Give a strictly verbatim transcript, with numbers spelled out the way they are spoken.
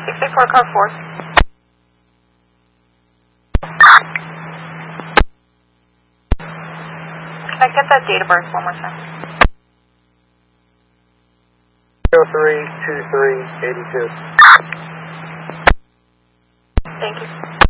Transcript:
six eight four, car four. Can I get that date of birth one more time? zero three two three eighty two. Thank you.